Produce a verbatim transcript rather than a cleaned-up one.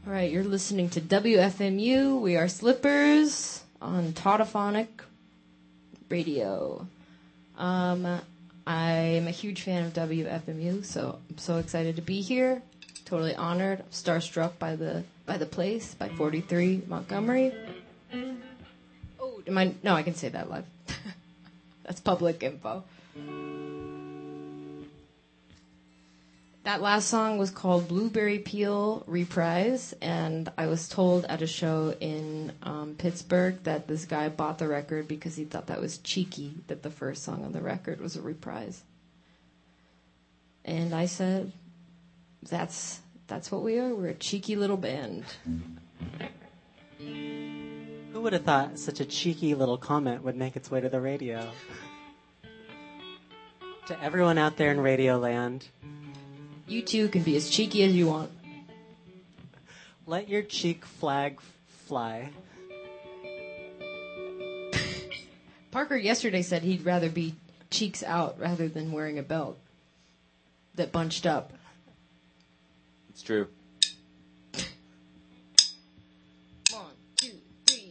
All right, you're listening to W F M U. We are Slippers on Tautophonic Radio. Um, I'm a huge fan of W F M U, so I'm so excited to be here. Totally honored. I'm starstruck by the by the place, by forty-three Montgomery. Oh, am I? No, I can say that live. That's public info. That last song was called Blueberry Peel Reprise, and I was told at a show in um, Pittsburgh that this guy bought the record because he thought that was cheeky, that the first song on the record was a reprise. And I said, that's that's what we are. We're a cheeky little band. Who would have thought such a cheeky little comment would make its way to the radio? To everyone out there in Radio Land, you too can be as cheeky as you want. Let your cheek flag fly. Parker yesterday said he'd rather be cheeks out rather than wearing a belt that bunched up. It's true.